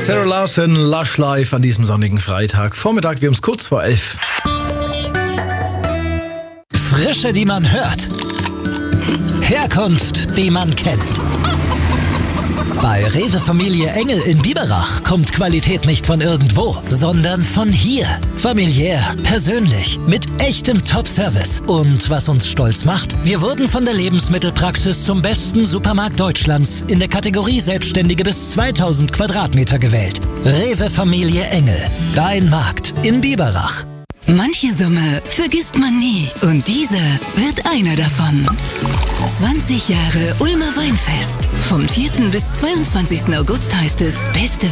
Sarah Larson, Lush Life an diesem sonnigen Freitag. Vormittag, wir haben es kurz vor 11. Frische, die man hört. Herkunft, die man kennt. Bei Rewe Familie Engel in Biberach kommt Qualität nicht von irgendwo, sondern von hier. Familiär, persönlich, mit echtem Top-Service. Und was uns stolz macht, wir wurden von der Lebensmittelpraxis zum besten Supermarkt Deutschlands in der Kategorie Selbstständige bis 2000 Quadratmeter gewählt. Rewe Familie Engel, dein Markt in Biberach. Manche Sommer vergisst man nie und dieser wird einer davon. 20 Jahre Ulmer Weinfest. Vom 4. bis 22. August heißt es beste